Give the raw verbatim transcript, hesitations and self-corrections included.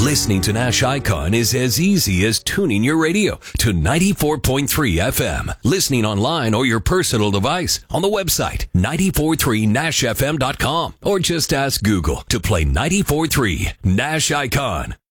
Listening to Nash Icon is as easy as tuning your radio to ninety-four point three F M. Listening online or your personal device on the website nine four three nash f m dot com, or just ask Google to play ninety-four point three Nash Icon.